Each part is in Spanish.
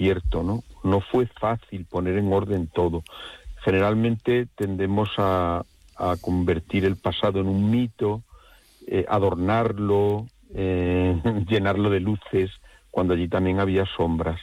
cierto, ¿no? No fue fácil poner en orden todo. Generalmente tendemos a convertir el pasado en un mito, adornarlo, llenarlo de luces, cuando allí también había sombras.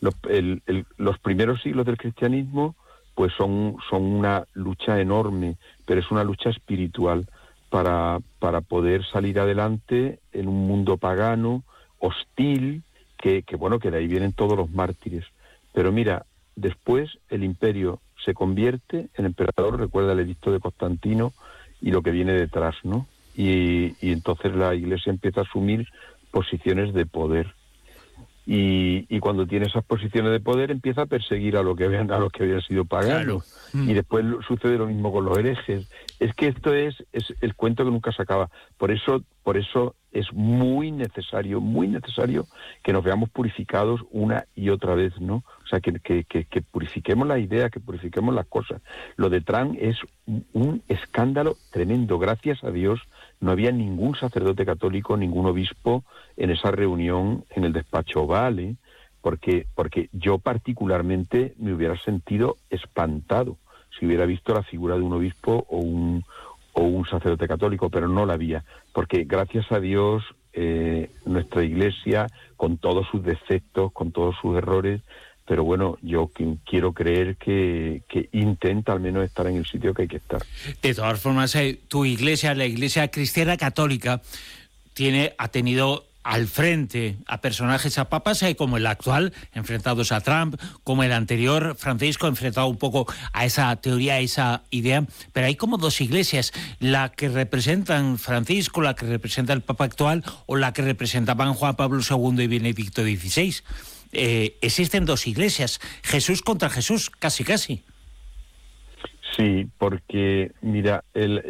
Los primeros siglos del cristianismo pues son una lucha enorme, pero es una lucha espiritual para poder salir adelante en un mundo pagano, hostil, que de ahí vienen todos los mártires. Pero mira, después el imperio se convierte, el emperador recuerda el edicto de Constantino y lo que viene detrás, ¿no? Y entonces la Iglesia empieza a asumir posiciones de poder. Y cuando tiene esas posiciones de poder empieza a perseguir a los que habían sido paganos. Claro. Y después sucede lo mismo con los herejes. Es que esto es el cuento que nunca se acaba. Por eso es muy necesario que nos veamos purificados una y otra vez, ¿no? O sea, que purifiquemos la idea, que purifiquemos las cosas. Lo de Trump es un escándalo tremendo. Gracias a Dios no había ningún sacerdote católico, ningún obispo en esa reunión en el despacho Oval, ¿eh? Porque yo particularmente me hubiera sentido espantado si hubiera visto la figura de un obispo o un sacerdote católico, pero no la había, porque gracias a Dios nuestra Iglesia, con todos sus defectos, con todos sus errores, pero bueno, yo quiero creer que intenta al menos estar en el sitio que hay que estar. De todas formas, tu Iglesia, la Iglesia Cristiana Católica, ha tenido al frente a personajes, a papas como el actual, enfrentados a Trump, como el anterior, Francisco, enfrentado un poco a esa teoría, a esa idea, pero hay como dos iglesias, la que representan Francisco, la que representa el Papa actual, o la que representaban Juan Pablo II y Benedicto XVI. Existen dos iglesias, Jesús contra Jesús, casi. Sí, porque mira,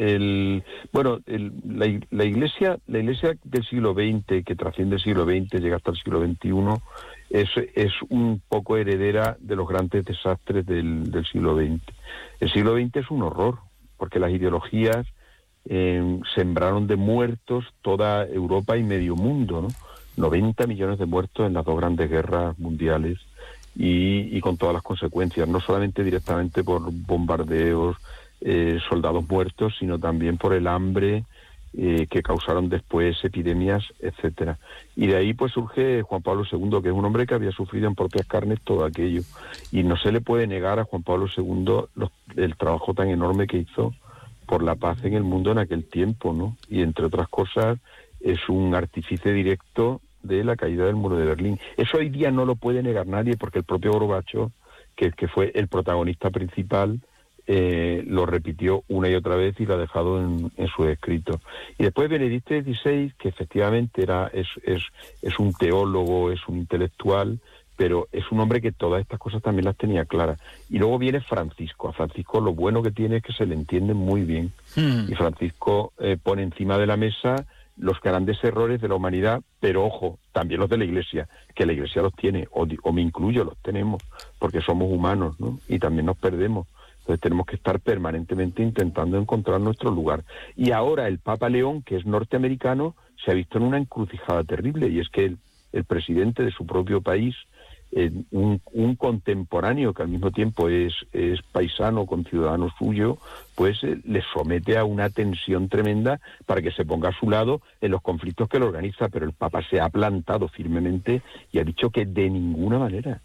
la iglesia del siglo XX, que trasciende el siglo XX, llega hasta el siglo XXI, es un poco heredera de los grandes desastres del siglo XX. El siglo XX es un horror, porque las ideologías sembraron de muertos toda Europa y medio mundo, ¿no? 90 millones de muertos en las dos grandes guerras mundiales. Y con todas las consecuencias, no solamente directamente por bombardeos, soldados muertos, sino también por el hambre que causaron después epidemias, etcétera. Y de ahí pues surge Juan Pablo II, que es un hombre que había sufrido en propias carnes todo aquello. Y no se le puede negar a Juan Pablo II el trabajo tan enorme que hizo por la paz en el mundo en aquel tiempo, ¿no? Y entre otras cosas es un artífice directo de la caída del muro de Berlín. Eso hoy día no lo puede negar nadie, porque el propio Gorbachov, que fue el protagonista principal, lo repitió una y otra vez y lo ha dejado en sus escritos. Y después Benedicto XVI, que efectivamente es un teólogo, es un intelectual, pero es un hombre que todas estas cosas también las tenía claras. Y luego viene Francisco. A Francisco lo bueno que tiene es que se le entiende muy bien. Y Francisco pone encima de la mesa los grandes errores de la humanidad, pero ojo, también los de la Iglesia, que la Iglesia los tiene, o me incluyo, los tenemos, porque somos humanos, ¿no? Y también nos perdemos. Entonces tenemos que estar permanentemente intentando encontrar nuestro lugar. Y ahora el Papa León, que es norteamericano, se ha visto en una encrucijada terrible, y es que el presidente de su propio país, un contemporáneo que al mismo tiempo es paisano, conciudadano suyo, pues le somete a una tensión tremenda para que se ponga a su lado en los conflictos que lo organiza, pero el Papa se ha plantado firmemente y ha dicho que de ninguna manera.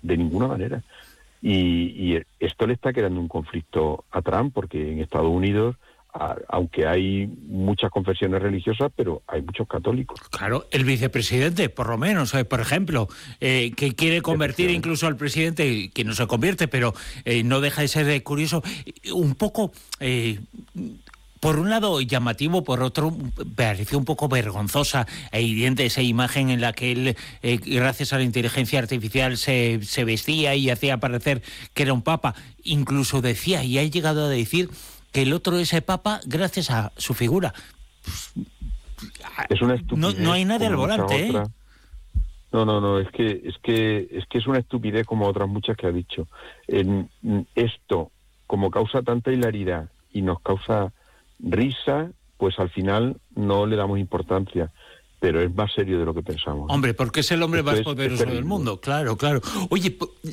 Y esto le está creando un conflicto a Trump, porque en Estados Unidos, aunque hay muchas confesiones religiosas, pero hay muchos católicos. Claro, el vicepresidente, por lo menos, por ejemplo, que quiere convertir incluso al presidente, que no se convierte, pero no deja de ser curioso, un poco... por un lado llamativo, por otro pareció un poco vergonzosa e hiriente esa imagen en la que él, gracias a la inteligencia artificial, se vestía y hacía parecer que era un papa. Incluso decía, y ha llegado a decir, que el otro es el papa gracias a su figura. Es una estupidez. No hay nadie al volante, ¿eh? No, es que es una estupidez como otras muchas que ha dicho. Esto, como causa tanta hilaridad y nos causa risa, pues al final no le damos importancia, pero es más serio de lo que pensamos. Hombre, porque es el hombre más poderoso del mundo, claro. Oye,